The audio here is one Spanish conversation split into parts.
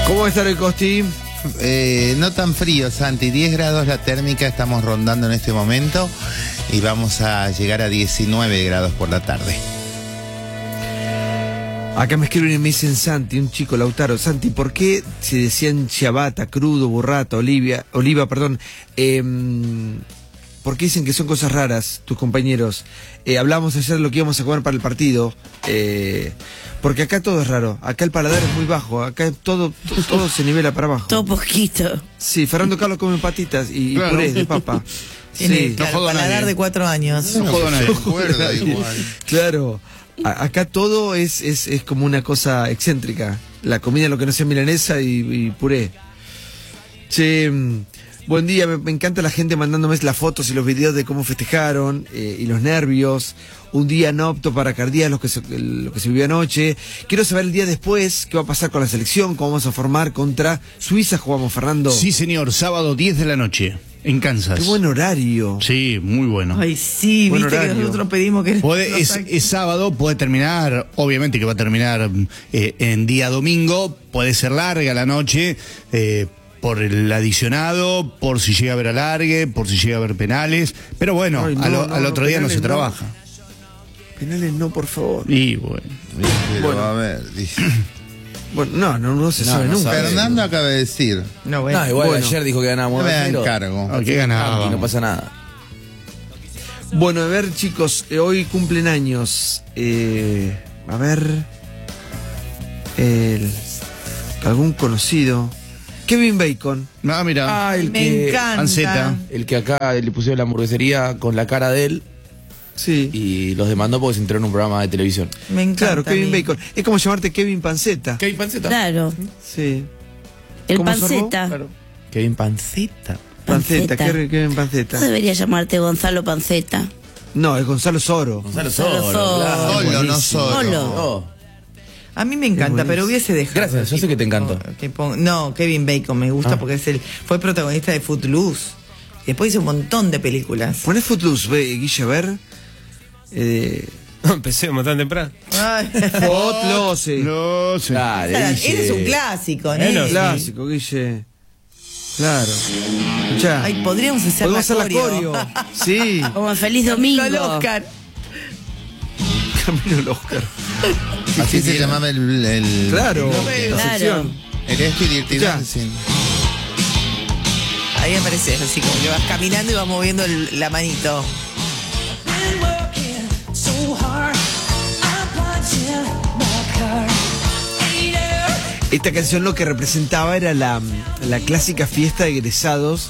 ¿Cómo va a estar el Costi? No tan frío, Santi. 10 grados la térmica, estamos rondando en este momento y vamos a llegar a 19 grados por la tarde. Acá me escriben y me dicen Santi, un chico, Lautaro. Santi, ¿por qué se decían ciabatta, crudo, burrata, oliva, ¿por qué dicen que son cosas raras tus compañeros? Hablamos ayer de lo que íbamos a comer para el partido. Porque acá todo es raro. Acá el paladar es muy bajo. Acá todo se nivela para abajo. Todo poquito. Sí, Fernando Carlos come patitas y Claro. purés de papa. Tiene, Sí, claro, no jodo a paladar nadie. de 4 años. No jodo a nadie. Recuerda igual. claro. Acá todo es como una cosa excéntrica. La comida, lo que no sea milanesa y puré. Che, buen día, me encanta la gente mandándome las fotos y los videos de cómo festejaron y los nervios. Un día no apto para cardías, lo que se vivió anoche. Quiero saber el día después qué va a pasar con la selección, cómo vamos a formar contra Suiza. Jugamos, Fernando. Sí, señor, sábado 10 de la noche, en Kansas. Qué buen horario. Sí, muy bueno. Ay, sí, Buen viste horario. que nosotros pedimos que... Es sábado, puede terminar, obviamente que va a terminar en día domingo, puede ser larga la noche, por el adicionado, por si llega a haber alargue, por si llega a haber penales, pero bueno, Ay, no, al otro día no penales se trabaja. Penales no, por favor. Y bueno. Pero Bueno. a ver, dice. Bueno, no se sabe no nunca. sabe. Fernando acaba de decir. No, bueno. No, igual Bueno. ayer dijo que ganábamos No me 2-0. dan cargo. ¿A qué ganábamos? Y no pasa nada. Bueno, a ver, chicos, hoy cumplen años. A ver. Algún conocido. Kevin Bacon. Ah, mira. Ah, el Me que encanta. Panceta. el que acá le pusieron la hamburguesería con la cara de él Sí. y los demandó porque se entró en un programa de televisión. Me encanta. Claro, Kevin a mí. Bacon. Es como llamarte Kevin Panceta. Kevin Panceta. Claro. Sí. El ¿Cómo sos vos? panceta. Claro. Kevin Panceta. Panceta, Panceta. Kevin Panceta. No debería llamarte Gonzalo Panceta. No, es Gonzalo Soro. Gonzalo Gonzalo Soro, Soro. claro. Solo, no buenísimo. solo. Solo. Oh, A mí me encanta, pero hubiese dejado. Gracias, yo sé que te encantó. No, Kevin Bacon me gusta Ah. porque fue protagonista de Footloose. Después hizo un montón de películas. Poné Footloose, Guille, a ver. Empecemos tan temprano. Ay. Footloose. No sé. Dale, Guille. Ese es un clásico, ¿no? Bueno, Clásico, Guille. Claro. Escuchá. Ay, podríamos hacer Podemos hacer la coreo. coreo. Sí. Como Feliz Domingo. Con Oscar. Camino al Oscar. Así se llamaba el Claro. el- La Claro. sección. El Spirit Ya. Dancing. Ahí apareces así como que vas caminando y vas moviendo la manito. Esta canción lo que representaba era la clásica fiesta de egresados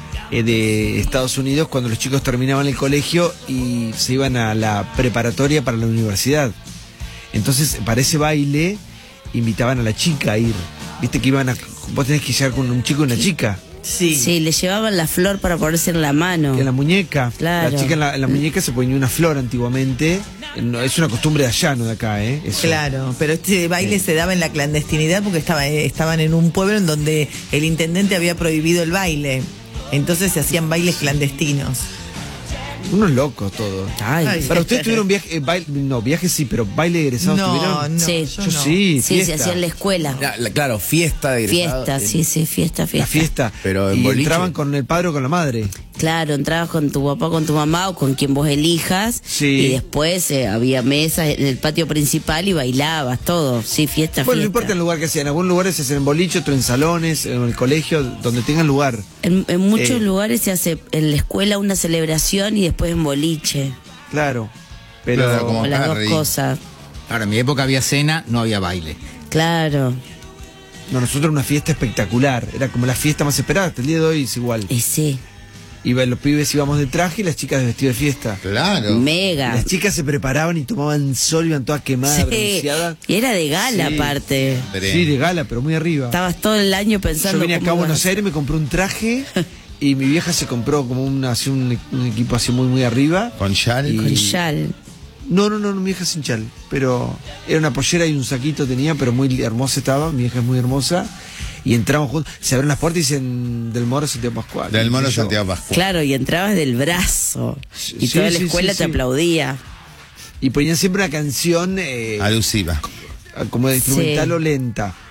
de Estados Unidos cuando los chicos terminaban el colegio y se iban a la preparatoria para la universidad. Entonces, para ese baile, invitaban a la chica a ir. Viste que vos tenés que llegar con un chico y una chica. Sí. Sí, le llevaban la flor para ponerse en la mano. Que en la muñeca. Claro. La chica en la muñeca se ponía una flor antiguamente. No, es una costumbre de allá, no de acá, ¿eh? Eso. Claro, pero este baile se daba en la clandestinidad porque estaban en un pueblo en donde el intendente había prohibido el baile. Entonces se hacían bailes clandestinos. Unos locos todos. Ay, Ay. Para ustedes tuvieron viaje, viaje sí, pero baile de egresados tuvieron. No, Sí. yo Yo no. sí, sí, se fiesta. hacía en la escuela. Claro, fiesta de egresados. Fiesta, sí, fiesta. La fiesta. Pero en y boliche. entraban con el padre o con la madre. Claro, entrabas con tu papá, con tu mamá o con quien vos elijas. Sí. Y después había mesas en el patio principal y bailabas, todo. Sí, fiesta, Bueno, no fiesta. importa el lugar que sea. En algunos lugares se hacen en boliche, otros en salones, en el colegio, donde tengan lugar. En muchos Eh. lugares se hace en la escuela una celebración y después en boliche. Claro. Pero Claro, como O las dos Harry. cosas. Ahora, en mi época había cena, no había baile. Claro. no, nosotros una fiesta espectacular. Era como la fiesta más esperada. Hasta el día de hoy es igual. Y sí, Los pibes íbamos de traje y las chicas de vestido de fiesta. Claro. mega. Las chicas se preparaban y tomaban sol, iban todas quemadas, Sí. bronceadas. Y era de gala Sí. aparte. Sí, de gala, pero muy arriba. Estabas todo el año pensando. Yo venía acá a cómo Buenos ibas a- Aires, me compré un traje y mi vieja se compró como un equipo así muy arriba. Con Shal. Y- Con chal. No, mi vieja sin chal, pero era una pollera y un saquito tenía, pero muy hermosa estaba, mi vieja es muy hermosa. Y entramos juntos, se abren las puertas y dicen del Moro Santiago Pascual. Del Moro Y yo, Santiago Pascual. Claro, y entrabas del brazo. Y Sí, toda la sí, escuela sí, te sí. aplaudía. Y ponían siempre una canción Alusiva. como de instrumental Sí. o lenta.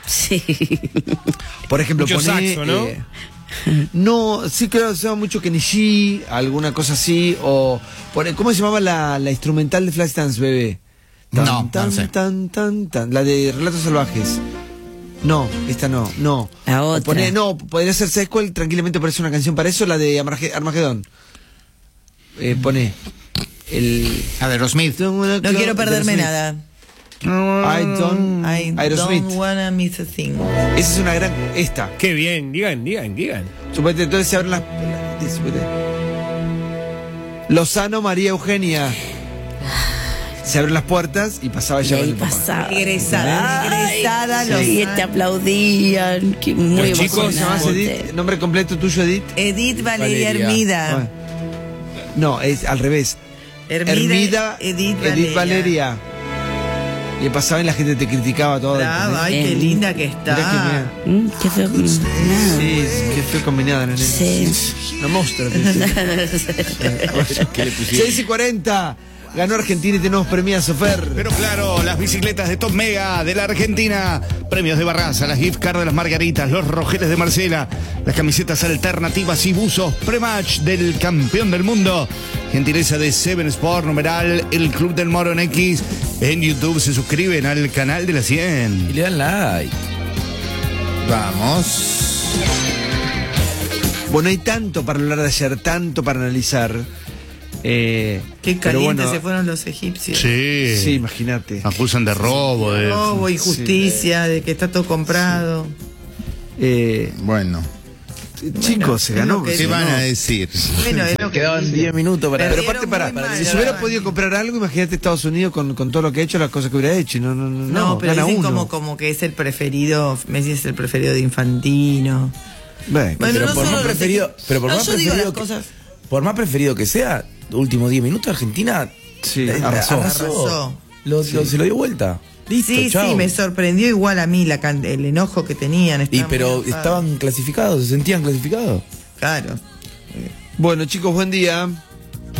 Sí. Por ejemplo, Mucho poné, saxo, ¿no? no, sí creo que se llama mucho Kenichi, alguna cosa así, o ¿cómo se llamaba la instrumental de Flashdance, bebé? No, no sé. La de Relatos Salvajes. No, esta no. La O otra. no, podría ser Sequel, tranquilamente parece una canción para eso, la de Armagedón. Pone el A ver, Aerosmith. No quiero perderme nada. I Aerosmith. don't wanna miss a thing. Esa es una gran. Esta. Qué bien, digan. Suponete, entonces se abren las. Lozano, María Eugenia. Se abren las puertas y pasaba Y ella con ahí el papá. pasaba. Egresada, Y te aplaudían. Muy Los chicos, ¿Cómo se llama emocionante. Edith? ¿Nombre completo tuyo, Edith? Edith Valeria Valeria. Hermida. Bueno. No, es al revés. Hermida, Edith Edith Valeria. Y pasaba y la gente te criticaba todo. Brava, ay, qué linda que está. Mirá Qué feo. que Nada. sí, qué feo combinada, nene. Sí. Una monstruo. 6:40. Ganó Argentina y tenemos premiazo, Fer. Pero claro, las bicicletas de Top Mega de la Argentina, premios de Barraza, las gift cards de las Margaritas, los rojeles de Marcela, las camisetas alternativas y buzos pre-match del campeón del mundo. Gentileza de Seven Sport, numeral El Club del Moro en X. En YouTube se suscriben al canal de la 100. Y le dan like. Vamos. Bueno, hay tanto para hablar de ayer, tanto para analizar. Qué pero calientes bueno, se fueron los egipcios. Sí. Sí, imagínate. Acusan de robo, de... Robo, injusticia, de que está todo comprado. Bueno, Chicos, se es ganó. lo que ¿qué van no. a decir? Bueno, es lo que Quedaban dice. 10 minutos para... Pero Perdieron aparte, muy mal, si la se hubiera verdad. podido comprar algo, imagínate Estados Unidos con todo lo que ha hecho, las cosas que hubiera hecho. No, pero gana dicen uno. como que es el preferido, Messi es el preferido de Infantino. Bueno, Bueno, pero no por solo más los preferido, equipos. pero por No, más yo digo preferido las cosas. por más preferido que sea, últimos 10 minutos Argentina sí, arrasó. Arrasó. Se lo dio vuelta. Listo, Sí, chau. sí, me sorprendió igual a mí el enojo que tenían. Y estaban pero muy enojados. estaban clasificados, se sentían clasificados. Claro. Bueno, chicos, buen día.